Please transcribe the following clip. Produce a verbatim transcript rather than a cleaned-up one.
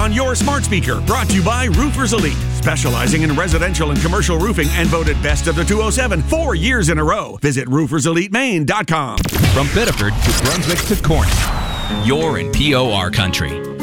on your smart speaker. Brought to you by Roofers Elite, specializing in residential and commercial roofing and voted best of the two oh seven four years in a row. Visit roofers elite maine dot com. From Biddeford to Brunswick to Corning, you're in P O R country.